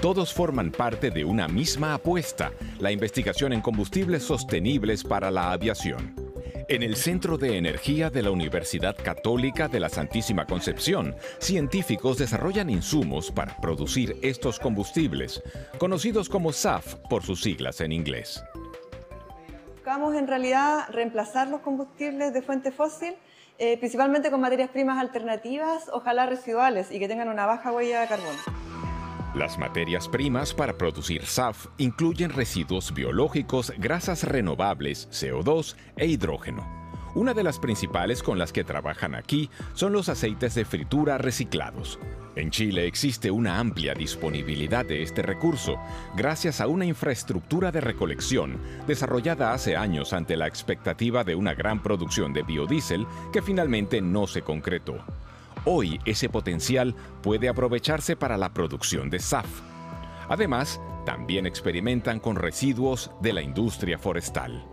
Todos forman parte de una misma apuesta, la investigación en combustibles sostenibles para la aviación. En el Centro de Energía de la Universidad Católica de la Santísima Concepción, científicos desarrollan insumos para producir estos combustibles, conocidos como SAF por sus siglas en inglés. Buscamos en realidad reemplazar los combustibles de fuente fósil, principalmente con materias primas alternativas, ojalá residuales y que tengan una baja huella de carbono. Las materias primas para producir SAF incluyen residuos biológicos, grasas renovables, CO2 e hidrógeno. Una de las principales con las que trabajan aquí son los aceites de fritura reciclados. En Chile existe una amplia disponibilidad de este recurso, gracias a una infraestructura de recolección desarrollada hace años ante la expectativa de una gran producción de biodiesel que finalmente no se concretó. Hoy ese potencial puede aprovecharse para la producción de SAF. Además, también experimentan con residuos de la industria forestal.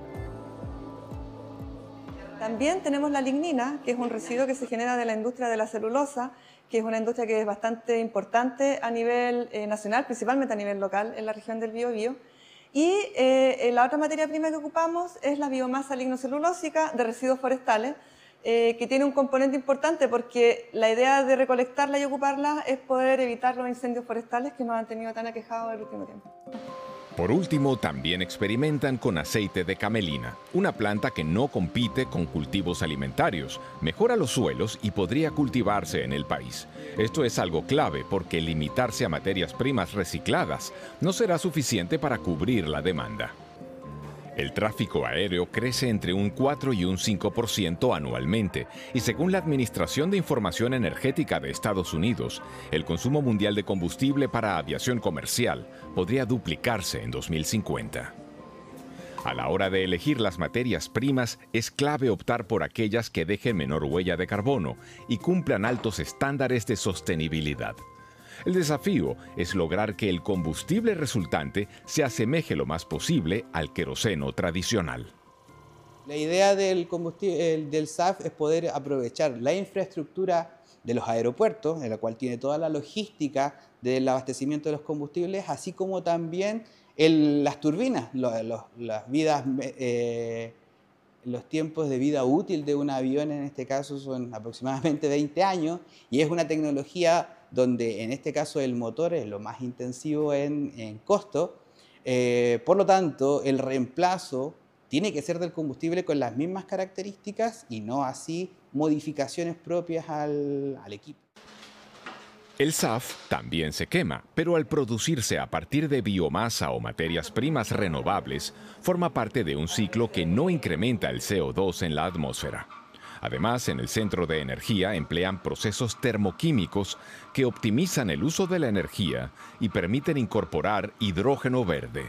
También tenemos la lignina, que es un residuo que se genera de la industria de la celulosa, que es una industria que es bastante importante a nivel nacional, principalmente a nivel local en la región del Biobío. Y la otra materia prima que ocupamos es la biomasa lignocelulósica de residuos forestales, que tiene un componente importante porque la idea de recolectarla y ocuparla es poder evitar los incendios forestales que nos han tenido tan aquejados el último tiempo. Por último, también experimentan con aceite de camelina, una planta que no compite con cultivos alimentarios, mejora los suelos y podría cultivarse en el país. Esto es algo clave porque limitarse a materias primas recicladas no será suficiente para cubrir la demanda. El tráfico aéreo crece entre un 4 y un 5% anualmente y según la Administración de Información Energética de Estados Unidos, el consumo mundial de combustible para aviación comercial podría duplicarse en 2050. A la hora de elegir las materias primas, es clave optar por aquellas que dejen menor huella de carbono y cumplan altos estándares de sostenibilidad. El desafío es lograr que el combustible resultante se asemeje lo más posible al queroseno tradicional. La idea del SAF es poder aprovechar la infraestructura de los aeropuertos, en la cual tiene toda la logística del abastecimiento de los combustibles, así como también las turbinas, los tiempos de vida útil de un avión en este caso son aproximadamente 20 años y es una tecnología donde en este caso el motor es lo más intensivo en costo. Por lo tanto, el reemplazo tiene que ser del combustible con las mismas características y no así modificaciones propias al equipo. El SAF también se quema, pero al producirse a partir de biomasa o materias primas renovables, forma parte de un ciclo que no incrementa el CO2 en la atmósfera. Además, en el Centro de Energía emplean procesos termoquímicos que optimizan el uso de la energía y permiten incorporar hidrógeno verde.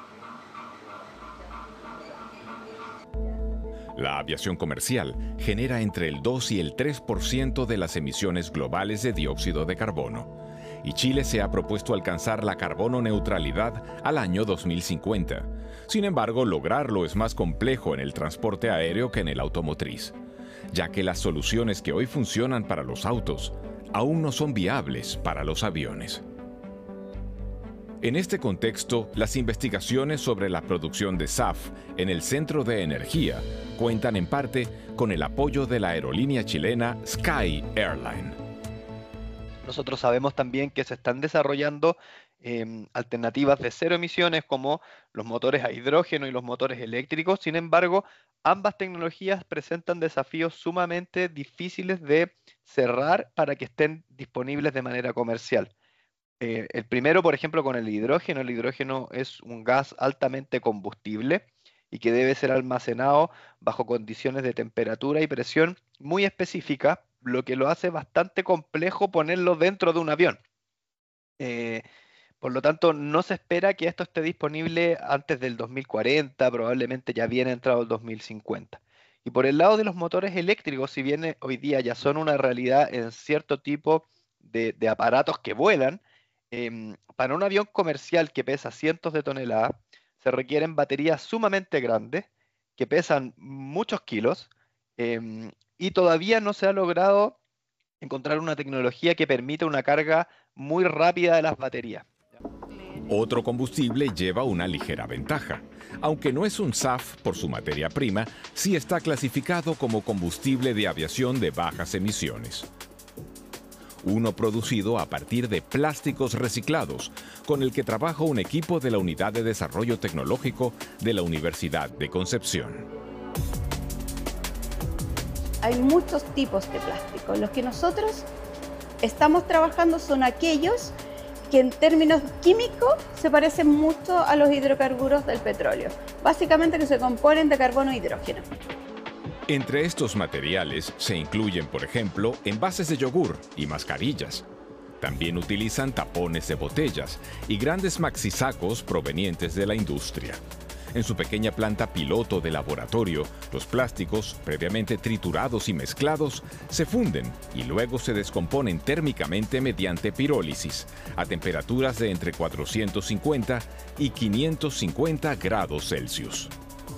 La aviación comercial genera entre el 2 y el 3% de las emisiones globales de dióxido de carbono. Y Chile se ha propuesto alcanzar la carbono neutralidad al año 2050. Sin embargo, lograrlo es más complejo en el transporte aéreo que en el automotriz, ya que las soluciones que hoy funcionan para los autos aún no son viables para los aviones. En este contexto, las investigaciones sobre la producción de SAF en el Centro de Energía cuentan en parte con el apoyo de la aerolínea chilena Sky Airline. Nosotros sabemos también que se están desarrollando alternativas de cero emisiones como los motores a hidrógeno y los motores eléctricos. Sin embargo, ambas tecnologías presentan desafíos sumamente difíciles de cerrar para que estén disponibles de manera comercial. El primero, por ejemplo, con el hidrógeno es un gas altamente combustible y que debe ser almacenado bajo condiciones de temperatura y presión muy específicas, lo que lo hace bastante complejo ponerlo dentro de un avión. Por lo tanto, no se espera que esto esté disponible antes del 2040, probablemente ya viene entrado el 2050. Y por el lado de los motores eléctricos, si bien hoy día ya son una realidad en cierto tipo de aparatos que vuelan, para un avión comercial que pesa cientos de toneladas, se requieren baterías sumamente grandes, que pesan muchos kilos, y todavía no se ha logrado encontrar una tecnología que permita una carga muy rápida de las baterías. Otro combustible lleva una ligera ventaja. Aunque no es un SAF por su materia prima, sí está clasificado como combustible de aviación de bajas emisiones. Uno producido a partir de plásticos reciclados, con el que trabaja un equipo de la Unidad de Desarrollo Tecnológico de la Universidad de Concepción. Hay muchos tipos de plástico. Los que nosotros estamos trabajando son aquellos que en términos químicos se parecen mucho a los hidrocarburos del petróleo. Básicamente que se componen de carbono e hidrógeno. Entre estos materiales se incluyen, por ejemplo, envases de yogur y mascarillas. También utilizan tapones de botellas y grandes maxisacos provenientes de la industria. En su pequeña planta piloto de laboratorio, los plásticos, previamente triturados y mezclados, se funden y luego se descomponen térmicamente mediante pirólisis, a temperaturas de entre 450 y 550 grados Celsius.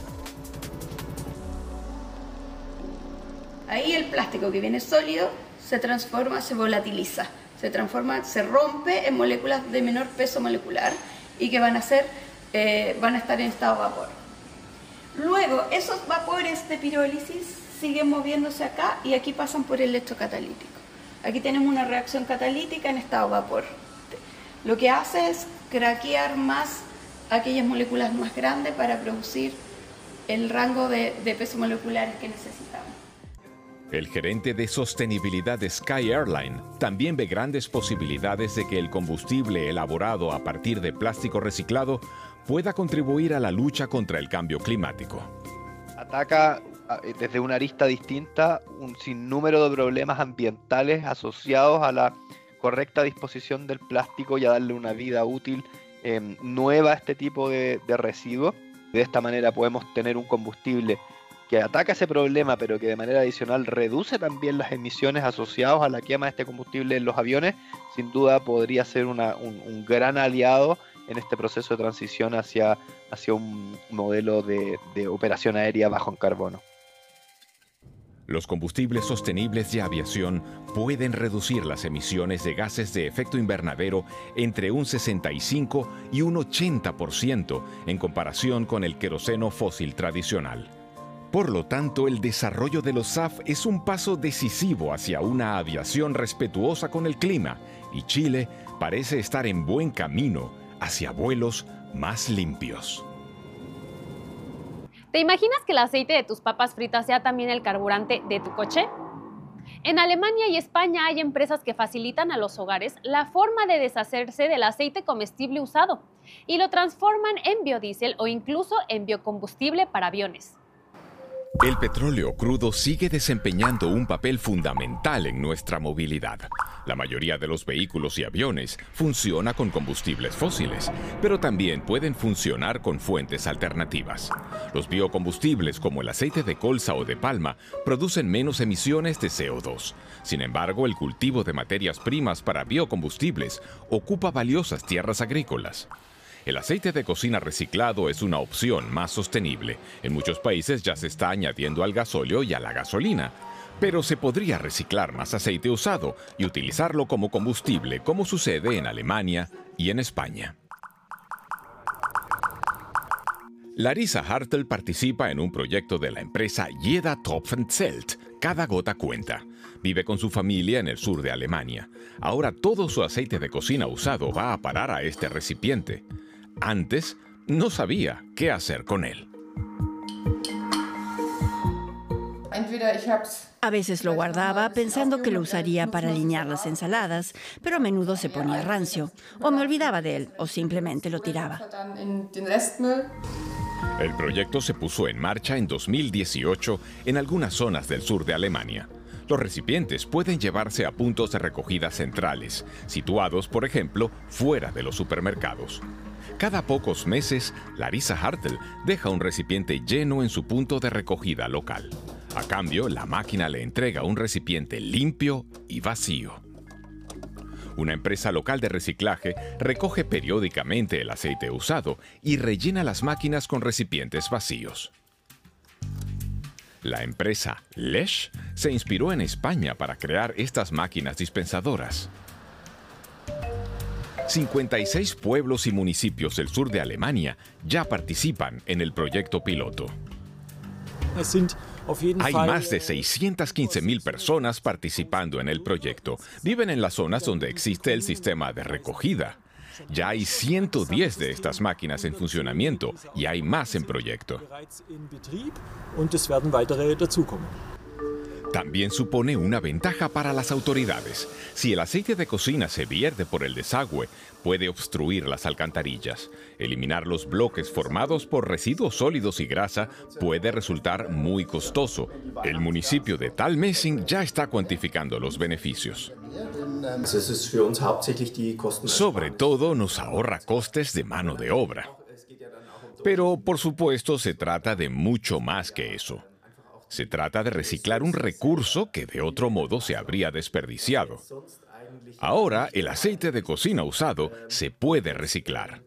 Ahí el plástico que viene sólido se transforma, se volatiliza, se transforma, se rompe en moléculas de menor peso molecular y que van a estar en estado vapor. Luego, esos vapores de pirólisis siguen moviéndose acá y aquí pasan por el lecho catalítico. Aquí tenemos una reacción catalítica en estado vapor. Lo que hace es craquear más aquellas moléculas más grandes para producir el rango de peso molecular que necesitamos. El gerente de sostenibilidad de Sky Airline también ve grandes posibilidades de que el combustible elaborado a partir de plástico reciclado pueda contribuir a la lucha contra el cambio climático. Ataca desde una arista distinta un sinnúmero de problemas ambientales asociados a la correcta disposición del plástico y a darle una vida útil nueva a este tipo de residuos. De esta manera podemos tener un combustible que ataca ese problema, pero que de manera adicional reduce también las emisiones asociadas a la quema de este combustible en los aviones. Sin duda podría ser un gran aliado en este proceso de transición hacia un modelo de operación aérea bajo en carbono. Los combustibles sostenibles de aviación pueden reducir las emisiones de gases de efecto invernadero entre un 65 y un 80% en comparación con el queroseno fósil tradicional. Por lo tanto, el desarrollo de los SAF es un paso decisivo hacia una aviación respetuosa con el clima, y Chile parece estar en buen camino hacia vuelos más limpios. ¿Te imaginas que el aceite de tus papas fritas sea también el carburante de tu coche? En Alemania y España hay empresas que facilitan a los hogares la forma de deshacerse del aceite comestible usado y lo transforman en biodiesel o incluso en biocombustible para aviones. El petróleo crudo sigue desempeñando un papel fundamental en nuestra movilidad. La mayoría de los vehículos y aviones funciona con combustibles fósiles, pero también pueden funcionar con fuentes alternativas. Los biocombustibles como el aceite de colza o de palma producen menos emisiones de CO2. Sin embargo, el cultivo de materias primas para biocombustibles ocupa valiosas tierras agrícolas. El aceite de cocina reciclado es una opción más sostenible. En muchos países ya se está añadiendo al gasóleo y a la gasolina. Pero se podría reciclar más aceite usado y utilizarlo como combustible, como sucede en Alemania y en España. Larissa Hartl participa en un proyecto de la empresa Jeder Tropfen zählt. Cada gota cuenta. Vive con su familia en el sur de Alemania. Ahora todo su aceite de cocina usado va a parar a este recipiente. Antes, no sabía qué hacer con él. A veces lo guardaba pensando que lo usaría para alinear las ensaladas, pero a menudo se ponía rancio, o me olvidaba de él, o simplemente lo tiraba. El proyecto se puso en marcha en 2018 en algunas zonas del sur de Alemania. Los recipientes pueden llevarse a puntos de recogida centrales, situados, por ejemplo, fuera de los supermercados. Cada pocos meses, Larissa Hartl deja un recipiente lleno en su punto de recogida local. A cambio, la máquina le entrega un recipiente limpio y vacío. Una empresa local de reciclaje recoge periódicamente el aceite usado y rellena las máquinas con recipientes vacíos. La empresa Lesch se inspiró en España para crear estas máquinas dispensadoras. 56 pueblos y municipios del sur de Alemania ya participan en el proyecto piloto. Hay más de 615.000 personas participando en el proyecto. Viven en las zonas donde existe el sistema de recogida. Ya hay 110 de estas máquinas en funcionamiento y hay más en proyecto. También supone una ventaja para las autoridades. Si el aceite de cocina se vierte por el desagüe, puede obstruir las alcantarillas. Eliminar los bloques formados por residuos sólidos y grasa puede resultar muy costoso. El municipio de Thalmessing ya está cuantificando los beneficios. Sobre todo nos ahorra costes de mano de obra. Pero, por supuesto, se trata de mucho más que eso. Se trata de reciclar un recurso que de otro modo se habría desperdiciado. Ahora, el aceite de cocina usado se puede reciclar.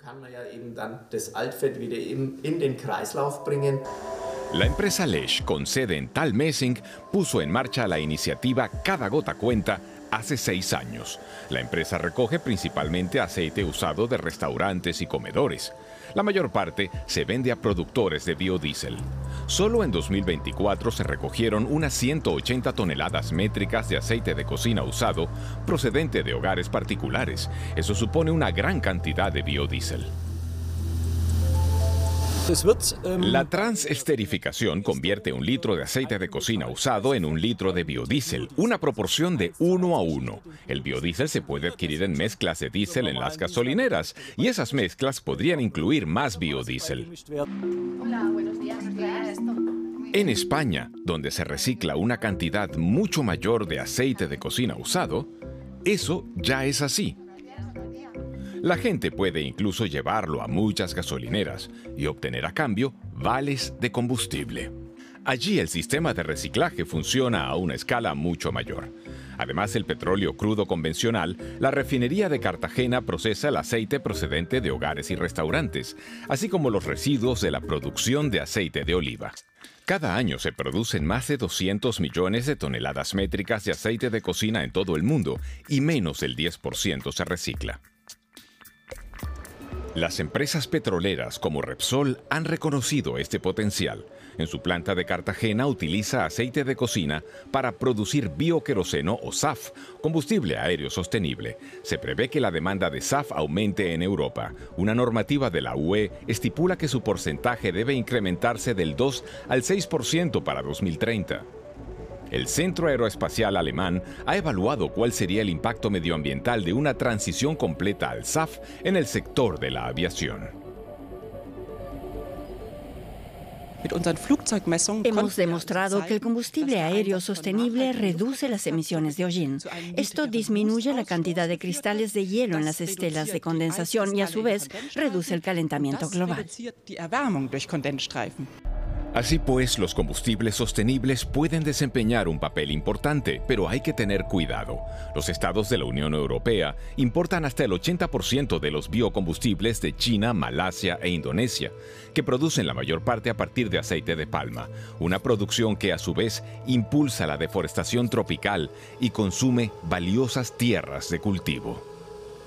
La empresa Lesch, con sede en Thalmessing, puso en marcha la iniciativa Cada Gota Cuenta hace 6 años. La empresa recoge principalmente aceite usado de restaurantes y comedores. La mayor parte se vende a productores de biodiesel. Solo en 2024 se recogieron unas 180 toneladas métricas de aceite de cocina usado procedente de hogares particulares. Eso supone una gran cantidad de biodiesel. La transesterificación convierte 1 litro de aceite de cocina usado en 1 litro de biodiesel, una proporción de 1:1. El biodiesel se puede adquirir en mezclas de diésel en las gasolineras y esas mezclas podrían incluir más biodiesel. Hola, buenos días. En España, donde se recicla una cantidad mucho mayor de aceite de cocina usado, eso ya es así. La gente puede incluso llevarlo a muchas gasolineras y obtener a cambio vales de combustible. Allí el sistema de reciclaje funciona a una escala mucho mayor. Además del petróleo crudo convencional, la refinería de Cartagena procesa el aceite procedente de hogares y restaurantes, así como los residuos de la producción de aceite de oliva. Cada año se producen más de 200 millones de toneladas métricas de aceite de cocina en todo el mundo y menos del 10% se recicla. Las empresas petroleras como Repsol han reconocido este potencial. En su planta de Cartagena utiliza aceite de cocina para producir bioqueroseno o SAF, combustible aéreo sostenible. Se prevé que la demanda de SAF aumente en Europa. Una normativa de la UE estipula que su porcentaje debe incrementarse del 2 al 6% para 2030. El Centro Aeroespacial Alemán ha evaluado cuál sería el impacto medioambiental de una transición completa al SAF en el sector de la aviación. Hemos demostrado que el combustible aéreo sostenible reduce las emisiones de hollín. Esto disminuye la cantidad de cristales de hielo en las estelas de condensación y a su vez reduce el calentamiento global. Así pues, los combustibles sostenibles pueden desempeñar un papel importante, pero hay que tener cuidado. Los estados de la Unión Europea importan hasta el 80% de los biocombustibles de China, Malasia e Indonesia, que producen la mayor parte a partir de aceite de palma, una producción que a su vez impulsa la deforestación tropical y consume valiosas tierras de cultivo.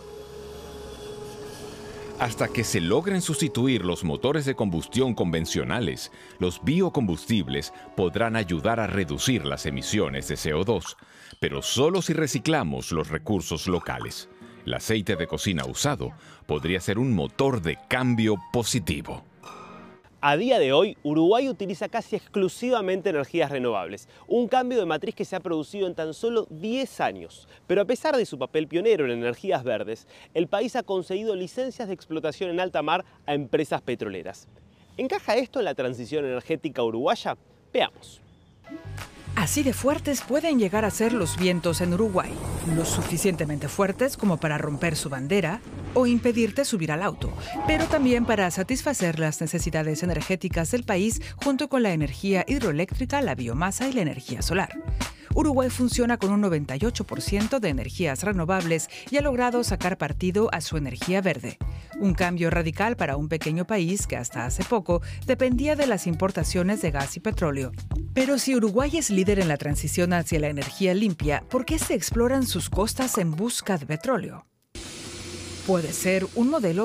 Hasta que se logren sustituir los motores de combustión convencionales, los biocombustibles podrán ayudar a reducir las emisiones de CO2, pero solo si reciclamos los recursos locales. El aceite de cocina usado podría ser un motor de cambio positivo. A día de hoy, Uruguay utiliza casi exclusivamente energías renovables, un cambio de matriz que se ha producido en tan solo 10 años. Pero a pesar de su papel pionero en energías verdes, el país ha concedido licencias de explotación en alta mar a empresas petroleras. ¿Encaja esto en la transición energética uruguaya? Veamos. Así de fuertes pueden llegar a ser los vientos en Uruguay, lo suficientemente fuertes como para romper su bandera o impedirte subir al auto, pero también para satisfacer las necesidades energéticas del país junto con la energía hidroeléctrica, la biomasa y la energía solar. Uruguay funciona con un 98% de energías renovables y ha logrado sacar partido a su energía verde. Un cambio radical para un pequeño país que hasta hace poco dependía de las importaciones de gas y petróleo. Pero si Uruguay es líder en la transición hacia la energía limpia, ¿por qué se exploran sus costas en busca de petróleo? Puede ser un modelo